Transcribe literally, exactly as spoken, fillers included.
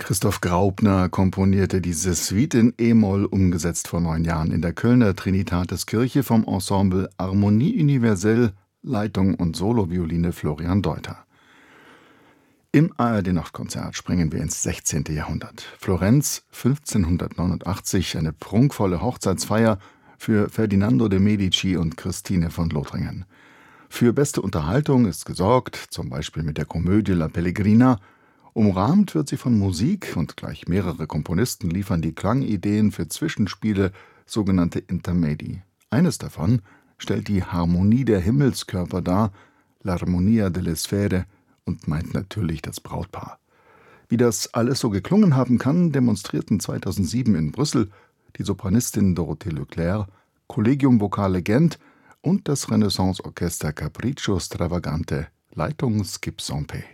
Christoph Graupner komponierte diese Suite in E-Moll, umgesetzt vor neun Jahren in der Kölner Trinitatiskirche vom Ensemble Harmonie Universelle, Leitung und Solovioline Florian Deuter. Im A R D-Nachtkonzert springen wir ins sechzehnte. Jahrhundert. Florenz, fünfzehnhundertneunundachtzig, eine prunkvolle Hochzeitsfeier für Ferdinando de' Medici und Christine von Lothringen. Für beste Unterhaltung ist gesorgt, zum Beispiel mit der Komödie La Pellegrina. Umrahmt wird sie von Musik und gleich mehrere Komponisten liefern die Klangideen für Zwischenspiele, sogenannte Intermedi. Eines davon stellt die Harmonie der Himmelskörper dar, l'Armonia delle Sfere, und meint natürlich das Brautpaar. Wie das alles so geklungen haben kann, demonstrierten zweitausendsieben in Brüssel die Sopranistin Dorothée Leclerc, Collegium Vocale Gent und das Renaissance-Orchester Capriccio Stravagante, Leitung Skip Sampé.